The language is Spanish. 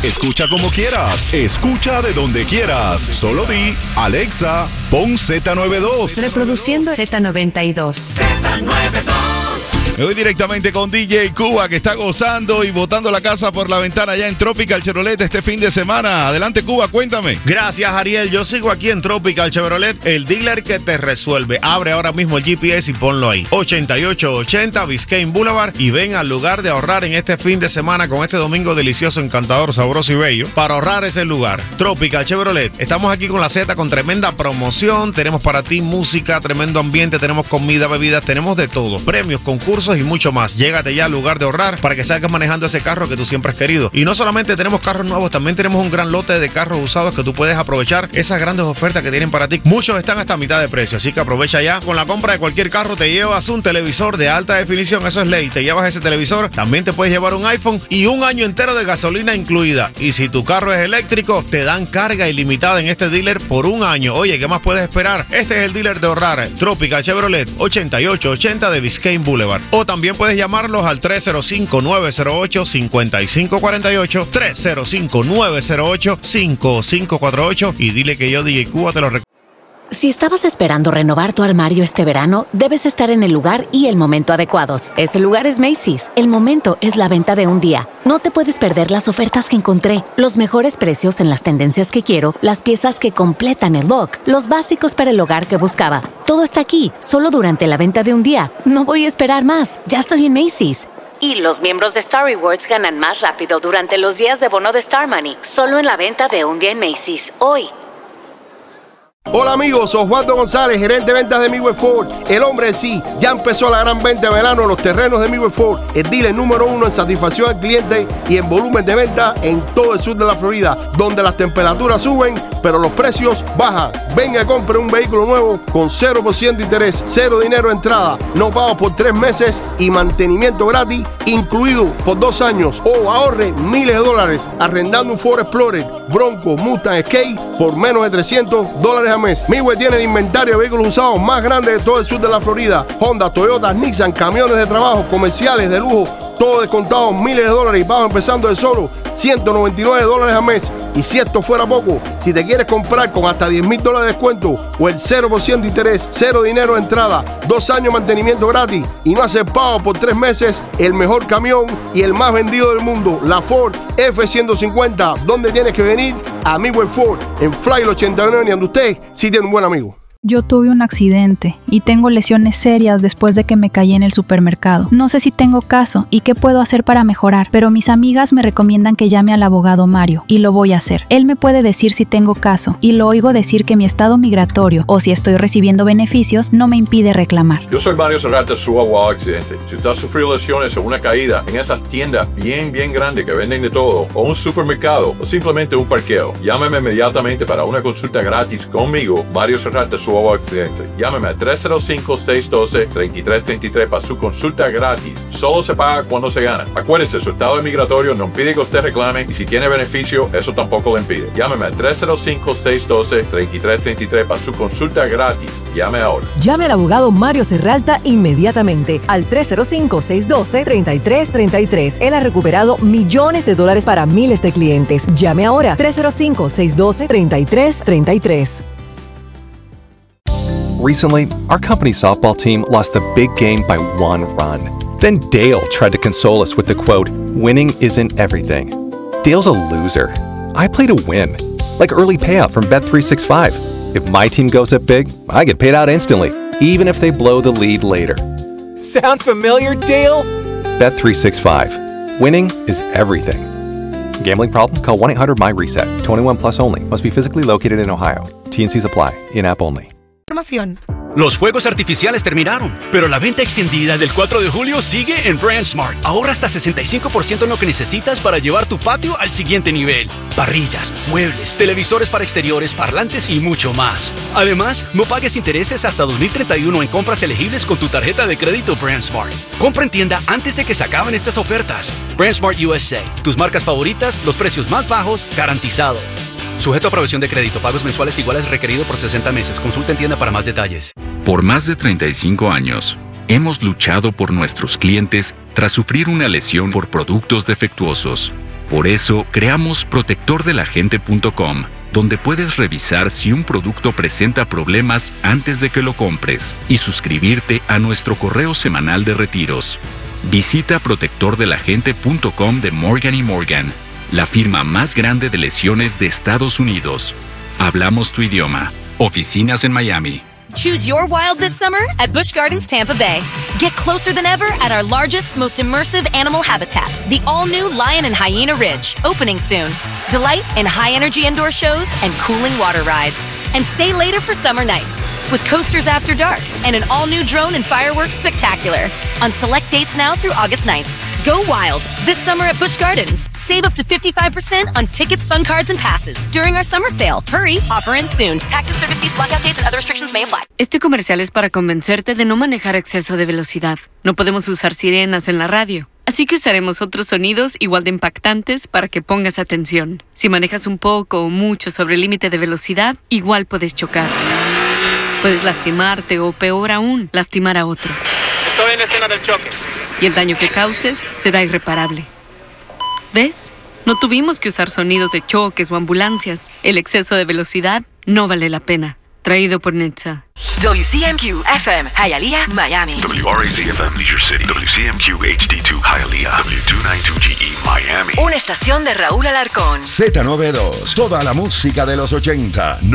Escucha como quieras. Escucha de donde quieras. Solo di, Alexa, pon Z92. Reproduciendo Z92. Z92. Me voy directamente con DJ Cuba, que está gozando y botando la casa por la ventana allá en Tropical Chevrolet este fin de semana. Adelante, Cuba, cuéntame. Gracias, Ariel. Yo sigo aquí en Tropical Chevrolet, el dealer que te resuelve. Abre ahora mismo el GPS y ponlo ahí. 8880 Biscayne Boulevard y ven al lugar de ahorrar en este fin de semana con este domingo delicioso, encantador, sabroso y bello. Para ahorrar ese lugar. Tropical Chevrolet. Estamos aquí con la Z con tremenda promoción. Tenemos para ti música, tremendo ambiente, tenemos comida, bebidas, tenemos de todo. Premios, concursos y mucho más. Llégate ya al lugar de ahorrar para que salgas manejando ese carro que tú siempre has querido. Y no solamente tenemos carros nuevos, también tenemos un gran lote de carros usados que tú puedes aprovechar esas grandes ofertas que tienen para ti. Muchos están hasta a mitad de precio, así que aprovecha ya. Con la compra de cualquier carro te llevas un televisor de alta definición, eso es ley. Te llevas ese televisor, también te puedes llevar un iPhone y un año entero de gasolina incluida. Y si tu carro es eléctrico, te dan carga ilimitada en este dealer por un año. Oye, ¿qué más puedes esperar? Este es el dealer de ahorrar, Tropical Chevrolet, 8880 de Biscayne Boulevard. O también puedes llamarlos al 305-908-5548, 305-908-5548 y dile que yo, DJ Cuba, te lo recomiendo. Si estabas esperando renovar tu armario este verano, debes estar en el lugar y el momento adecuados. Ese lugar es Macy's. El momento es la venta de un día. No te puedes perder las ofertas que encontré, los mejores precios en las tendencias que quiero, las piezas que completan el look, los básicos para el hogar que buscaba. Todo está aquí, solo durante la venta de un día. No voy a esperar más. Ya estoy en Macy's. Y los miembros de Star Rewards ganan más rápido durante los días de bono de Star Money. Solo en la venta de un día en Macy's. Hoy. Hola amigos, Osvaldo González, gerente de ventas de Midwest Ford. El hombre en sí, ya empezó la gran venta de verano en los terrenos de Midwest Ford. El dealer número 1 en satisfacción al cliente y en volumen de venta en todo el sur de la Florida, donde las temperaturas suben, pero los precios bajan. Venga, compre un vehículo nuevo con 0% de interés, 0 dinero de entrada, no pago por 3 meses y mantenimiento gratis, incluido por 2 años. O ahorre miles de dólares arrendando un Ford Explorer, Bronco, Mustang, Escape por menos de $300 al mes. Midwest tiene el inventario de vehículos usados más grande de todo el sur de la Florida. Honda, Toyota, Nissan, camiones de trabajo, comerciales, de lujo, todo descontado, miles de dólares y pago empezando de solo $199 al mes. Y si esto fuera poco, si te quieres comprar con hasta $10,000 de descuento o el 0% de interés, 0 dinero de entrada, 2 años mantenimiento gratis y no hacer pago por 3 meses, el mejor camión y el más vendido del mundo, la Ford F-150. ¿Dónde tienes que venir? A Midwest Ford, en Flyer 89, donde usted sí tiene un buen amigo. Yo tuve un accidente y tengo lesiones serias después de que me caí en el supermercado. No sé si tengo caso y qué puedo hacer para mejorar, pero mis amigas me recomiendan que llame al abogado Mario y lo voy a hacer. Él me puede decir si tengo caso y lo oigo decir que mi estado migratorio o si estoy recibiendo beneficios no me impide reclamar. Yo soy Mario Serrata, su abogado accidente. Si usted ha sufrido lesiones o una caída en esas tiendas bien grandes que venden de todo, o un supermercado, o simplemente un parqueo, llámeme inmediatamente para una consulta gratis conmigo, Mario Serrata, su abogado accidente. Llámeme a 305-612-3333 para su consulta gratis. Solo se paga cuando se gana. Acuérdese, su estado migratorio no impide que usted reclame y si tiene beneficio, eso tampoco le impide. Llámeme a 305-612-3333 para su consulta gratis. Llame ahora. Llame al abogado Mario Serralta inmediatamente al 305-612-3333. Él ha recuperado millones de dólares para miles de clientes. Llame ahora 305-612-3333. Recently, our company softball team lost the big game by 1 run. Then Dale tried to console us with the quote, "Winning isn't everything." Dale's a loser. I play to win, like early payout from Bet365. If my team goes up big, I get paid out instantly, even if they blow the lead later. Sound familiar, Dale? Bet365. Winning is everything. Gambling problem? Call 1-800-MY-RESET. 21 plus only. Must be physically located in Ohio. T&Cs apply. In-app only. Los fuegos artificiales terminaron, pero la venta extendida del 4 de julio sigue en BrandSmart. Ahorra hasta 65% en lo que necesitas para llevar tu patio al siguiente nivel. Parrillas, muebles, televisores para exteriores, parlantes y mucho más. Además, no pagues intereses hasta 2031 en compras elegibles con tu tarjeta de crédito BrandSmart. Compra en tienda antes de que se acaben estas ofertas. BrandSmart USA. Tus marcas favoritas, los precios más bajos, garantizado. Sujeto a aprobación de crédito. Pagos mensuales iguales requerido por 60 meses. Consulta en tienda para más detalles. Por más de 35 años, hemos luchado por nuestros clientes tras sufrir una lesión por productos defectuosos. Por eso, creamos protectordelagente.com, donde puedes revisar si un producto presenta problemas antes de que lo compres y suscribirte a nuestro correo semanal de retiros. Visita protectordelagente.com de Morgan & Morgan, la firma más grande de lesiones de Estados Unidos. Hablamos tu idioma. Oficinas en Miami. Choose your wild this summer at Busch Gardens Tampa Bay. Get closer than ever at our largest, most immersive animal habitat, the all-new Lion and Hyena Ridge, opening soon. Delight in high-energy indoor shows and cooling water rides. And stay later for summer nights with coasters after dark and an all-new drone and fireworks spectacular on select dates now through August 9th. Go wild this summer at Busch Gardens. Save up to 55% on tickets, fun cards, and passes during our summer sale. Hurry, offer ends soon. Tax and service fees, blackout dates, and other restrictions may apply. Este comercial es para convencerte de no manejar a exceso de velocidad. No podemos usar sirenas en la radio, así que usaremos otros sonidos igual de impactantes para que pongas atención. Si manejas un poco o mucho sobre el límite de velocidad, igual puedes chocar. Puedes lastimarte o, peor aún, lastimar a otros. Estoy en la escena del choque. Y el daño que causes será irreparable. ¿Ves? No tuvimos que usar sonidos de choques o ambulancias. El exceso de velocidad no vale la pena. Traído por NHTSA. WCMQ FM, Hialeah, Miami. WRAC-FM, Leisure City. WCMQ HD2, Hialeah. W292GE, Miami. Una estación de Raúl Alarcón. Z92, toda la música de los 80.